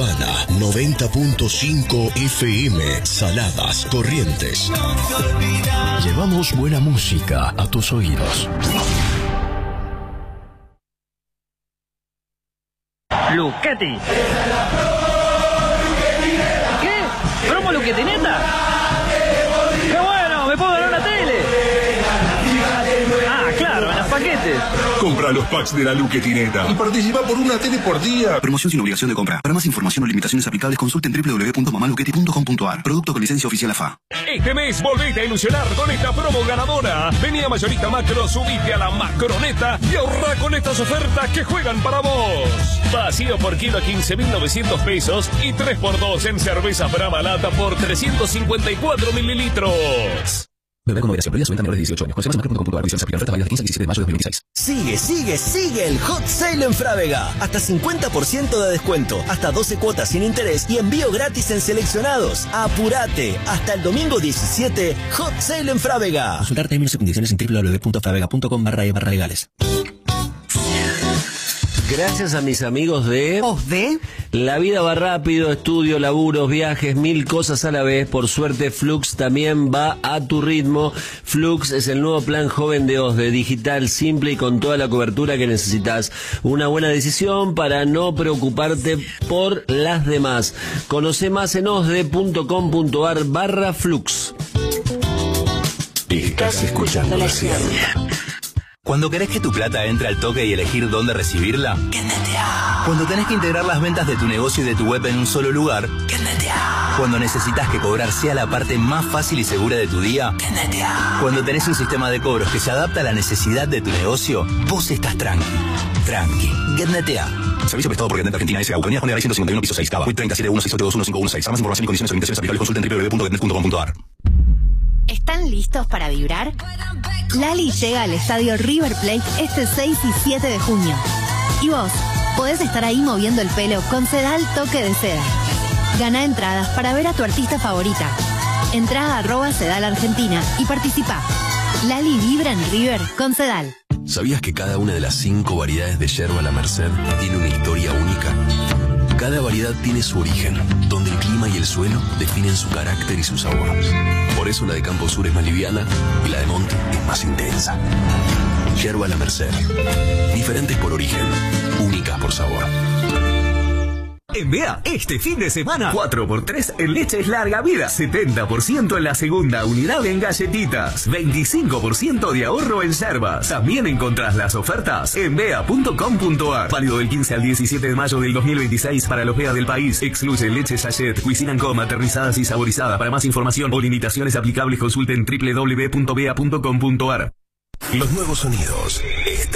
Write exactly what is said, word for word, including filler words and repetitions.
Urbana noventa punto cinco F M, Saladas, Corrientes. Llevamos buena música a tus oídos. Luchetti. ¿Qué? ¿Promo Luchetineta? ¡Qué bueno! ¡Me puedo ganar una tele! Ah, claro, en los paquetes. Compra los packs de la Luchetineta y participa por una tele por día. Promoción sin obligación de compra. Para más información o limitaciones aplicables, consulten doble u doble u doble u punto mamaluchetti punto com punto a r. Producto con licencia oficial A F A. Este mes volvete a ilusionar con esta promo ganadora. Vení a Mayorista Macro, subite a la Macroneta y ahorra con estas ofertas que juegan para vos. Vacío por kilo a quince mil novecientos pesos y tres por dos en cerveza Brahma Lata por trescientos cincuenta y cuatro mililitros. Beber con moderación. Prohibida su venta a menores de dieciocho años. Conservas en macro punto com punto a r. Condiciones aplican. Oferta válida del quince al diecisiete de mayo de dos mil veintiséis. Sigue, sigue, sigue el Hot Sale en Frávega. Hasta cincuenta por ciento de descuento, hasta doce cuotas sin interés y envío gratis en seleccionados. ¡Apurate! Hasta el domingo diecisiete, Hot Sale en Frávega. Consultar términos y condiciones en doble u doble u doble u punto fravega punto com barra e barra legales. Gracias a mis amigos de... ¿Os de? La vida va rápido, estudio, laburos, viajes, mil cosas a la vez. Por suerte, Flux también va a tu ritmo. Flux es el nuevo plan joven de OSDE, digital, simple y con toda la cobertura que necesitas. Una buena decisión para no preocuparte por las demás. Conoce más en osde punto com punto a r barra Flux. Estás escuchando la cien. Cuando querés que tu plata entre al toque y elegir dónde recibirla, cuando tenés que integrar las ventas de tu negocio y de tu web en un solo lugar, cuando necesitas que cobrar sea la parte más fácil y segura de tu día, cuando tenés un sistema de cobros que se adapta a la necesidad de tu negocio, vos estás tranqui. Tranqui. GetNetea. Servicio prestado por GetNet Argentina S A. Avenida Juan de Garay ciento cincuenta y uno, piso seis, Cava. Web treinta siete uno seis ocho dos uno cinco uno seis. Para más información y condiciones o limitaciones aplicables, consulten doble u doble u doble u punto getnet punto com punto a r. ¿Están listos para vibrar? Lali llega al estadio River Plate este seis y siete de junio. Y vos podés estar ahí moviendo el pelo con Sedal Toque de Seda. Gana entradas para ver a tu artista favorita. Entrá a arroba Sedal Argentina y participa. Lali vibra en River con Sedal. ¿Sabías que cada una de las cinco variedades de yerba La Merced tiene una historia única? Cada variedad tiene su origen, donde el clima y el suelo definen su carácter y su sabor. Por eso la de Campo Sur es más liviana y la de Monte es más intensa. Yerba La Merced. Diferentes por origen, únicas por sabor. En B E A, este fin de semana, cuatro por tres en leches larga vida, setenta por ciento en la segunda unidad en galletitas, veinticinco por ciento de ahorro en yerbas. También encontrás las ofertas en bea punto com punto a r. Válido del quince al diecisiete de mayo del dos mil veintiséis para los B E A del país. Excluye leche sachet, cuisine en coma, aterrizadas y saborizadas. Para más información o limitaciones aplicables, consulten doble u doble u doble u punto bea punto com punto a r. Los nuevos sonidos.